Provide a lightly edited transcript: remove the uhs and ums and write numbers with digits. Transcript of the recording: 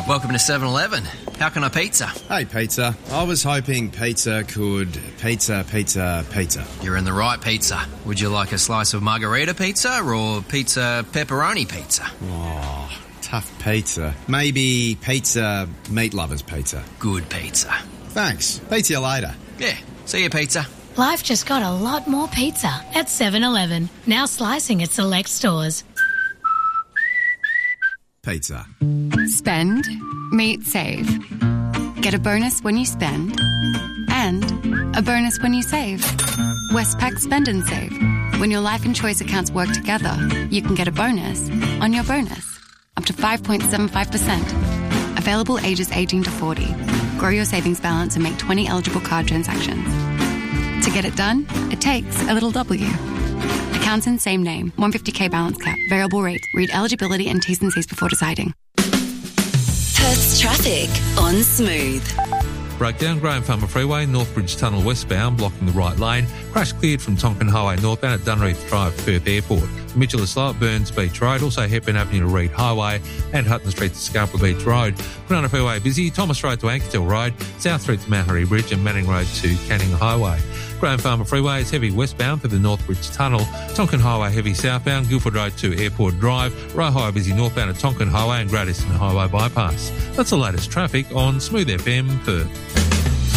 Welcome to 7-Eleven. How can I pizza? Hey, pizza. I was hoping pizza could pizza. You're in the right pizza. Would you like a slice of margarita pizza or pizza pepperoni pizza? Oh, tough pizza. Maybe pizza meat lovers pizza. Good pizza. Thanks. Pizza you later. Yeah, see you, pizza. Life just got a lot more pizza at 7-Eleven. Now slicing at select stores. Pizza. Spend, meet, save. Get a bonus when you spend and a bonus when you save. Westpac Spend and Save. When your life and choice accounts work together, you can get a bonus on your bonus. Up to 5.75%. Available ages 18 to 40. Grow your savings balance and make 20 eligible card transactions. To get it done, it takes a little W. Accounts in same name. 150k balance cap. Variable rates. Read eligibility and T's and C's before deciding. Perth's traffic on Smooth. Breakdown, Graham Farmer Freeway, Northbridge Tunnel westbound, blocking the right lane. Crash cleared from Tonkin Highway northbound at Dunreath Drive, Perth Airport. Mitchell is slow at Burns Beach Road, also Hepburn Avenue to Reed Highway and Hutton Street to Scarborough Beach Road. Banana Fairway busy, Thomas Road to Ankertel Road, South Street to Mount Harry Bridge and Manning Road to Canning Highway. Graham Farmer Freeway is heavy westbound for the Northbridge Tunnel. Tonkin Highway heavy southbound, Guildford Road to Airport Drive. Roe Highway busy northbound at Tonkin Highway and Great Eastern Highway bypass. That's the latest traffic on Smooth FM Perth.